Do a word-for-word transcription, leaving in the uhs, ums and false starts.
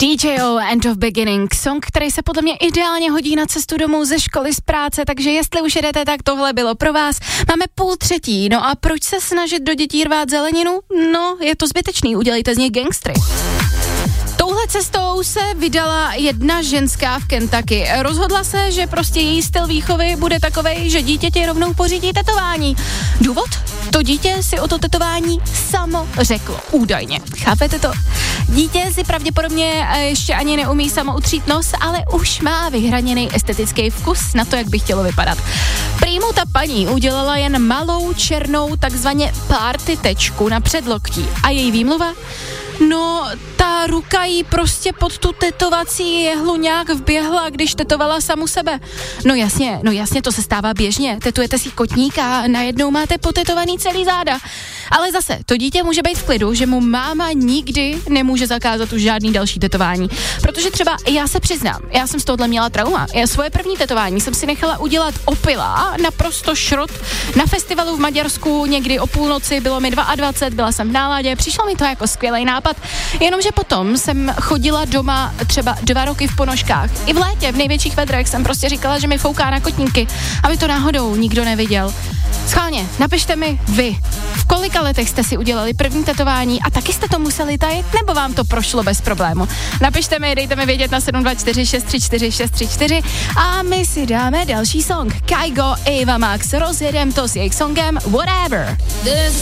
D J O End of Beginning, song, který se podle mě ideálně hodí na cestu domů ze školy, z práce, takže jestli už jedete, tak tohle bylo pro vás. Máme půl třetí, no a proč se snažit do dětí rvát zeleninu? No, je to zbytečný, udělejte z nich gangstry. Touhle cestou se vydala jedna ženská v Kentucky. Rozhodla se, že prostě její styl výchovy bude takovej, že dítěti rovnou pořídí tetování. Důvod? To dítě si o to tetování samo řeklo. Údajně. Chápete to? Dítě si pravděpodobně ještě ani neumí samo utřít nos, ale už má vyhraněný estetický vkus na to, jak by chtělo vypadat. Prý mu ta paní udělala jen malou černou takzvaně party tečku na předloktí. A její výmluva? No, ta ruka jí prostě pod tu tetovací jehlu nějak vběhla, když tetovala samu sebe. No jasně, no jasně, to se stává běžně. Tetujete si kotníka a najednou máte potetovaný celý záda. Ale zase, to dítě může být v klidu, že mu máma nikdy nemůže zakázat už žádný další tetování. Protože třeba já se přiznám, já jsem z tohohle měla trauma. Já svoje první tetování jsem si nechala udělat opila, naprosto šrot, na festivalu v Maďarsku někdy o půlnoci, bylo mi dvacet dva, byla jsem v náladě, přišlo mi to jako skvělý nápad, jenomže potom jsem chodila doma třeba dva roky v ponožkách. I v létě, v největších vedrech jsem prostě říkala, že mi fouká na kotníky, aby to náhodou nikdo neviděl. Schválně, napište mi vy, v kolika letech jste si udělali první tetování a taky jste to museli tajit, nebo vám to prošlo bez problému. Napište mi, dejte mi vědět na sedm dva čtyři šest tři čtyři šest tři čtyři a my si dáme další song. Kygo, Ava Max, rozjedem to s jejich songem Whatever.